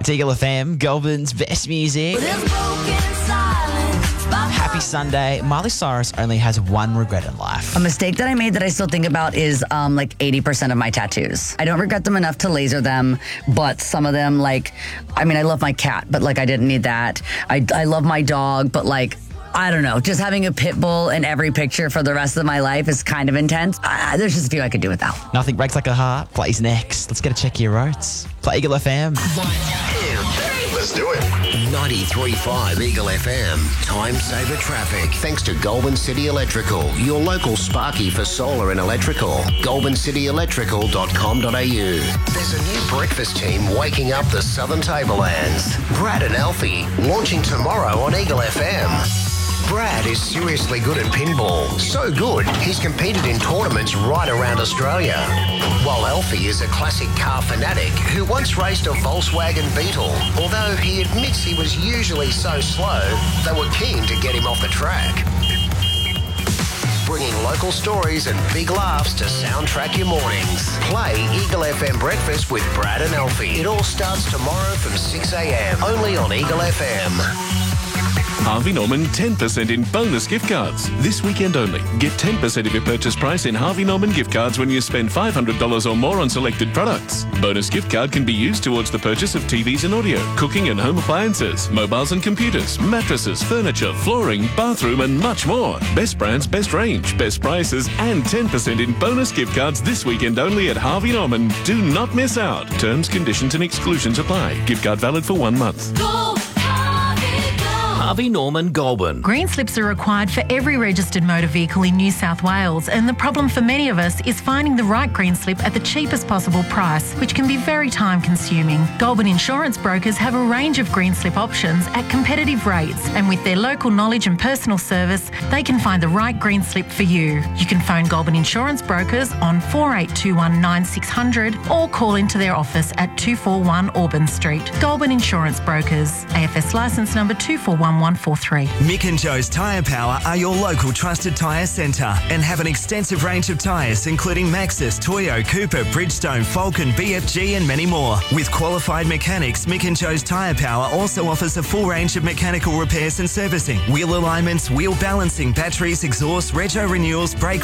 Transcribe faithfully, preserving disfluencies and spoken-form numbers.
It's Eagle F M, Goulburn's best music. Happy Sunday. Miley Cyrus only has one regret in life. A mistake that I made that I still think about is um, like eighty percent of my tattoos. I don't regret them enough to laser them, but some of them, like, I mean, I love my cat, but like I didn't need that. I, I love my dog, but like, I don't know, just having a pit bull in every picture for the rest of my life is kind of intense. Uh, there's just a few I could do without. Nothing breaks like a heart. Plays next. Let's get a check of your roads. Play Eagle F M. Let's do it. ninety-three point five Eagle F M. Time saver traffic. Thanks to Goulburn City Electrical, your local Sparky for solar and electrical. goulburn city electrical dot com dot a u. There's a new breakfast team waking up the Southern Tablelands. Brad and Alfie, launching tomorrow on Eagle F M. Brad is seriously good at pinball. So good, he's competed in tournaments right around Australia. While Alfie is a classic car fanatic who once raced a Volkswagen Beetle. Although he admits he was usually so slow, they were keen to get him off the track. Bringing local stories and big laughs to soundtrack your mornings. Play Eagle F M Breakfast with Brad and Alfie. It all starts tomorrow from six a.m. only on Eagle F M. Harvey Norman ten percent in bonus gift cards. This weekend only. Get ten percent of your purchase price in Harvey Norman gift cards when you spend five hundred dollars or more on selected products. Bonus gift card can be used towards the purchase of T Vs and audio, cooking and home appliances, mobiles and computers, mattresses, furniture, flooring, bathroom and much more. Best brands, best range, best prices and ten percent in bonus gift cards this weekend only at Harvey Norman. Do not miss out. Terms, conditions and exclusions apply. Gift card valid for one month. Go Harvey Norman Goulburn. Green slips are required for every registered motor vehicle in New South Wales, and the problem for many of us is finding the right green slip at the cheapest possible price, which can be very time consuming. Goulburn insurance brokers have a range of green slip options at competitive rates, and with their local knowledge and personal service, they can find the right green slip for you. You can phone Goulburn insurance brokers on four eight two one nine six zero zero or call into their office at two forty-one Auburn Street. Goulburn Insurance Brokers. A F S licence number two four one one four three. Mick and Joe's Tyre Power are your local trusted tyre centre and have an extensive range of tyres including Maxxis, Toyo, Cooper, Bridgestone, Falcon, B F G and many more. With qualified mechanics, Mick and Joe's Tyre Power also offers a full range of mechanical repairs and servicing, wheel alignments, wheel balancing, batteries, exhaust, rego renewals, brake